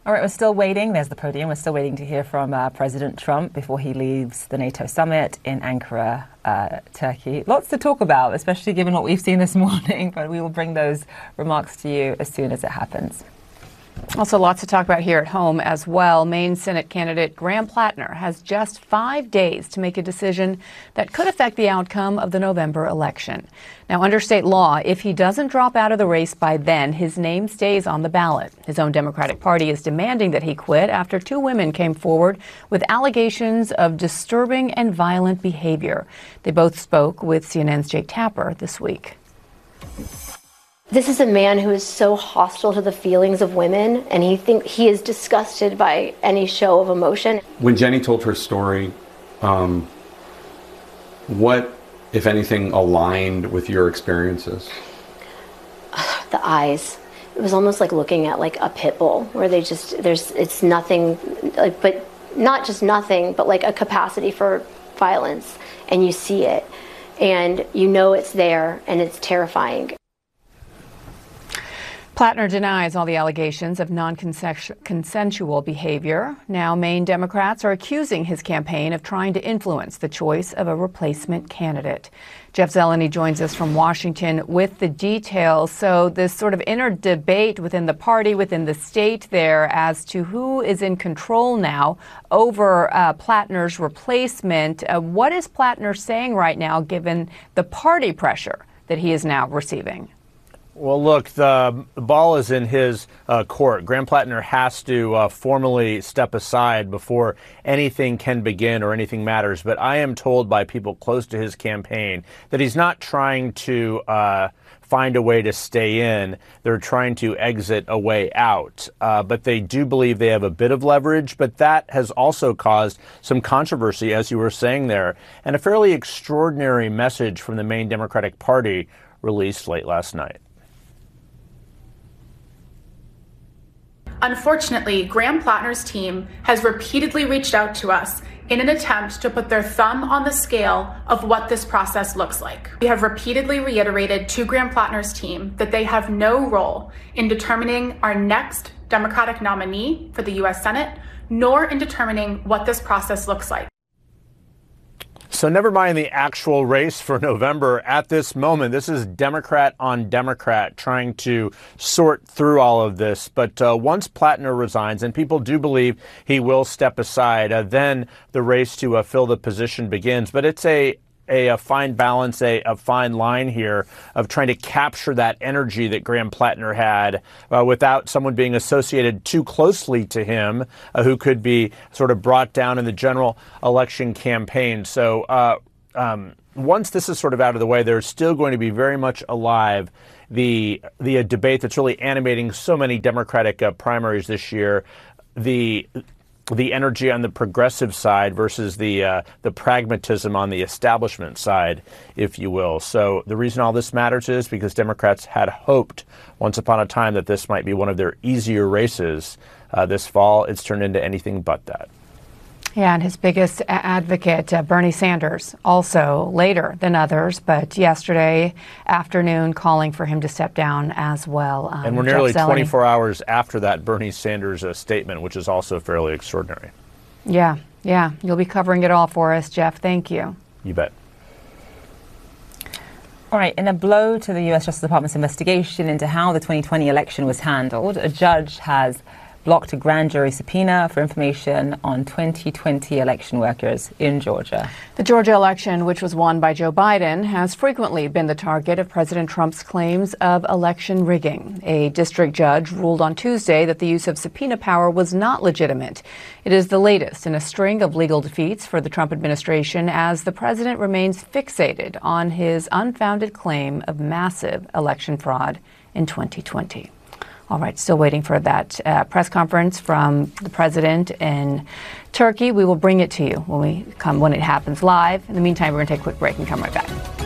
All right, we're still waiting. There's the podium. We're still waiting to hear from President Trump before he leaves the NATO summit in Ankara, Turkey. Lots to talk about, especially given what we've seen this morning, but we will bring those remarks to you as soon as it happens. Also, lots to talk about here at home as well. Maine Senate candidate Graham Plattner has just 5 days to make a decision that could affect the outcome of the November election. Now, under state law, if he doesn't drop out of the race by then, his name stays on the ballot. His own Democratic Party is demanding that he quit after 2 women came forward with allegations of disturbing and violent behavior. They both spoke with CNN's Jake Tapper this week. This is a man who is so hostile to the feelings of women, and he is disgusted by any show of emotion. When Jenny told her story, what, if anything, aligned with your experiences? The eyes. It was almost like looking at like a pit bull, where it's nothing, but not just nothing, but like a capacity for violence, and you see it, and you know it's there, and it's terrifying. Plattner denies all the allegations of non-consensual behavior. Now, Maine Democrats are accusing his campaign of trying to influence the choice of a replacement candidate. Jeff Zeleny joins us from Washington with the details. So this sort of inner debate within the party, within the state there, as to who is in control now over Plattner's replacement. What is Plattner saying right now, given the party pressure that he is now receiving? Well, look, the ball is in his court. Graham Plattner has to formally step aside before anything can begin or anything matters. But I am told by people close to his campaign that he's not trying to find a way to stay in. They're trying to exit a way out. But they do believe they have a bit of leverage. But that has also caused some controversy, as you were saying there, and a fairly extraordinary message from the Maine Democratic Party released late last night. Unfortunately, Graham Plattner's team has repeatedly reached out to us in an attempt to put their thumb on the scale of what this process looks like. We have repeatedly reiterated to Graham Plattner's team that they have no role in determining our next Democratic nominee for the U.S. Senate, nor in determining what this process looks like. So never mind the actual race for November. At this moment, this is Democrat on Democrat trying to sort through all of this. But once Plattner resigns, and people do believe he will step aside, then the race to fill the position begins. But it's a fine balance, a fine line here of trying to capture that energy that Graham Plattner had without someone being associated too closely to him, who could be sort of brought down in the general election campaign. So once this is sort of out of the way, there's still going to be very much alive the debate that's really animating so many Democratic primaries this year, the energy on the progressive side versus the pragmatism on the establishment side, if you will. So the reason all this matters is because Democrats had hoped once upon a time that this might be one of their easier races. This fall, it's turned into anything but that. Yeah, and his biggest advocate, Bernie Sanders, also later than others, but yesterday afternoon calling for him to step down as well. And we're nearly 24 hours after that Bernie Sanders statement, which is also fairly extraordinary. Yeah. You'll be covering it all for us, Jeff. Thank you. You bet. All right, in a blow to the U.S. Justice Department's investigation into how the 2020 election was handled, a judge has blocked a grand jury subpoena for information on 2020 election workers in Georgia. The Georgia election, which was won by Joe Biden, has frequently been the target of President Trump's claims of election rigging. A district judge ruled on Tuesday that the use of subpoena power was not legitimate. It is the latest in a string of legal defeats for the Trump administration as the president remains fixated on his unfounded claim of massive election fraud in 2020. All right, still waiting for that press conference from the president in Turkey. We will bring it to you when it happens live. In the meantime, we're going to take a quick break and come right back.